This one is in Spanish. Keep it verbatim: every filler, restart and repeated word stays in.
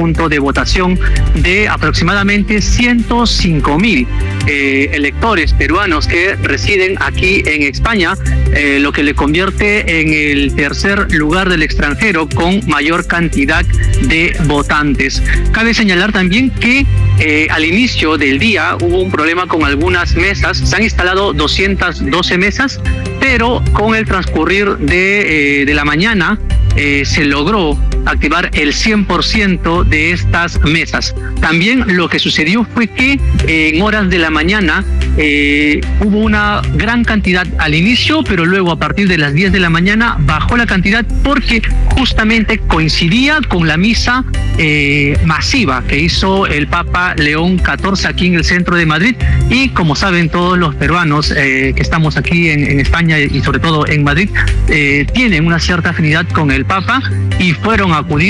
punto de votación de aproximadamente ciento cinco mil eh, electores peruanos que residen aquí en España, eh, lo que le convierte en el tercer lugar del extranjero con mayor cantidad de votantes. Cabe señalar también que eh, al inicio del día hubo un problema con algunas mesas. Se han instalado doscientas doce mesas, pero con el transcurrir de, eh, de la mañana eh, se logró activar el cien por ciento de estas mesas. También lo que sucedió fue que eh, en horas de la mañana eh, hubo una gran cantidad al inicio, pero luego a partir de las diez de la mañana bajó la cantidad porque justamente coincidía con la misa eh, masiva que hizo el Papa León catorce aquí en el centro de Madrid. Y como saben todos los peruanos eh, que estamos aquí en, en España y sobre todo en Madrid, eh, tienen una cierta afinidad con el Papa y fueron a acudir